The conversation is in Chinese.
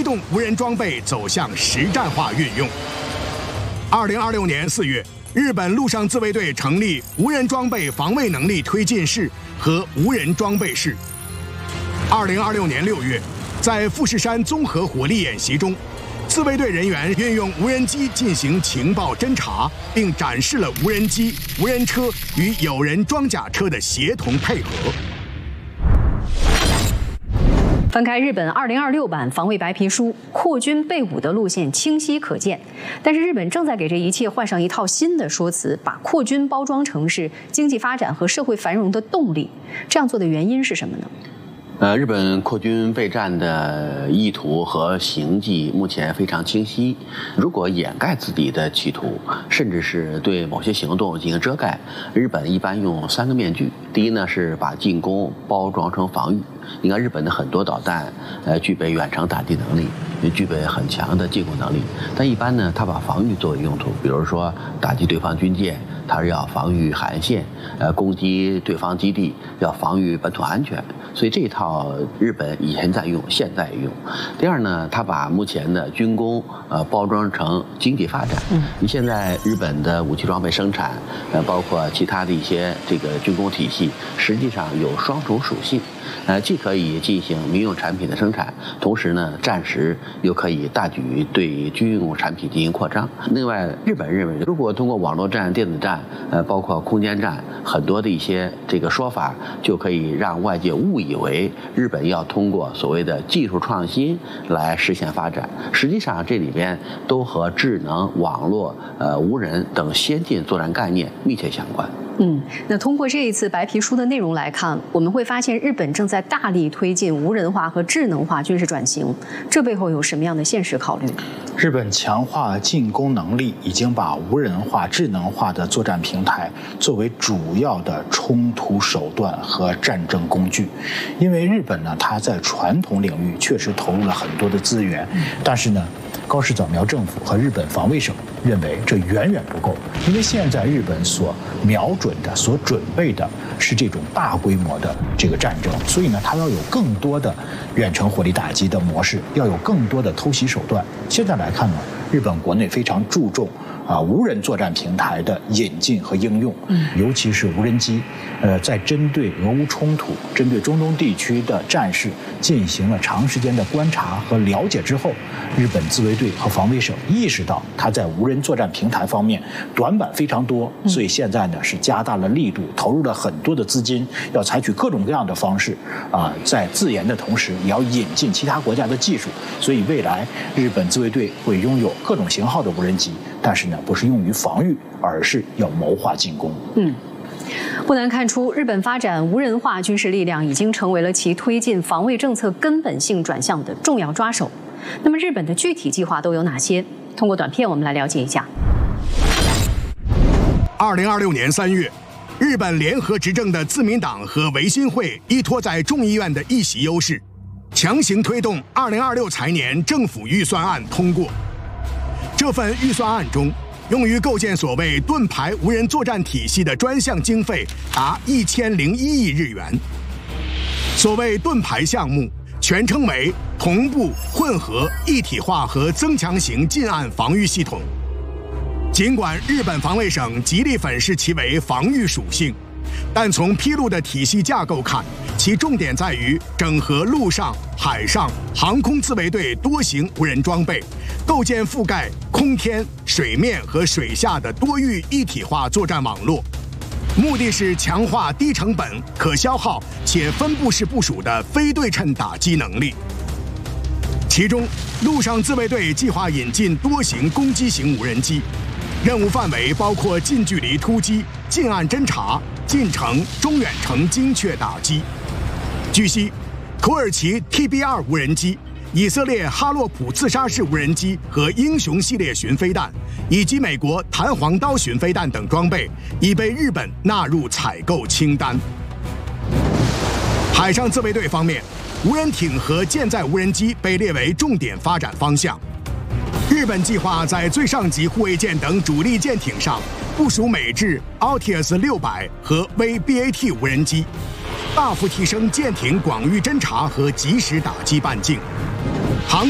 推动无人装备走向实战化运用。2026年4月，日本陆上自卫队成立无人装备防卫能力推进室和无人装备室。2026年6月，在富士山综合火力演习中，自卫队人员运用无人机进行情报侦察，并展示了无人机、无人车与有人装甲车的协同配合。 翻开日本2026版防卫白皮书，扩军备武的路线清晰可见。但是日本正在给这一切换上一套新的说辞，把扩军包装成是经济发展和社会繁荣的动力。这样做的原因是什么呢？ 日本扩军备战的意图和行迹目前非常清晰。如果掩盖自己的企图，甚至是对某些行动进行遮盖，日本一般用3个面具。第一呢，是把进攻包装成防御。你看日本的很多导弹，具备远程打击能力，也具备很强的进攻能力。但一般呢，它把防御作为用途，比如说打击对方军舰，它是要防御海岸线；攻击对方基地，要防御本土安全。所以这一套日本以前在用，现在也用。第二呢，它把目前的军工包装成经济发展。你现在日本的武器装备生产，包括其他的一些这个军工体系，实际上有双重属性。既可以进行民用产品的生产，同时呢，战时又可以大举对军用产品进行扩张。另外，日本认为，如果通过网络战、电子战，包括空间战，很多的一些这个说法，就可以让外界误以为日本要通过所谓的技术创新来实现发展。实际上，这里边都和智能、网络、无人等先进作战概念密切相关。 那通过这一次白皮书的内容来看，我们会发现日本正在大力推进无人化和智能化军事转型，这背后有什么样的现实考虑？ 日本强化进攻能力，已经把无人化、智能化的作战平台作为主要的冲突手段和战争工具。因为日本呢，它在传统领域确实投入了很多的资源，但是呢，高市早苗政府和日本防卫省认为这远远不够，因为现在日本所瞄准的、所准备的是这种大规模的这个战争，所以呢，它要有更多的远程火力打击的模式，要有更多的偷袭手段。现在来看呢，日本国内非常注重无人作战平台的引进和应用，尤其是无人机，在针对俄乌冲突、针对中东地区的战事进行了长时间的观察和了解之后，日本自卫队和防卫省意识到它在无人作战平台方面短板非常多，所以现在呢是加大了力度，投入了很多的资金，要采取各种各样的方式在自研的同时，也要引进其他国家的技术。所以未来日本自卫队会拥有各种型号的无人机，但是呢，不是用于防御，而是要谋划进攻。 不难看出，日本发展无人化军事力量已经成为了其推进防卫政策根本性转向的重要抓手。那么，日本的具体计划都有哪些？通过短片，我们来了解一下。 2026年3月，日本联合执政的自民党和维新会依托在众议院的议席优势，强行推动2026财年政府预算案通过。这份预算案中，用于构建所谓盾牌无人作战体系的专项经费达1001亿日元。所谓盾牌项目，全称为同步、混合、一体化和增强型近岸防御系统。尽管日本防卫省极力粉饰其为防御属性，但从披露的体系架构看，其重点在于整合陆上、海上、航空自卫队多型无人装备，构建覆盖空天、水面和水下的多域一体化作战网络，目的是强化低成本、可消耗且分布式部署的非对称打击能力。其中，陆上自卫队计划引进多型攻击型无人机，任务范围包括近距离突击、近岸侦察、近程、中远程精确打击。据悉，土耳其 TB2 无人机、以色列哈洛普自杀式无人机和英雄系列巡飞弹，以及美国弹簧刀巡飞弹等装备，已被日本纳入采购清单。海上自卫队方面，无人艇和舰载无人机被列为重点发展方向。日本计划在最上级护卫舰等主力舰艇上部署美制 Altius 600和 VBAT 无人机，大幅提升舰艇广域侦察和及时打击半径。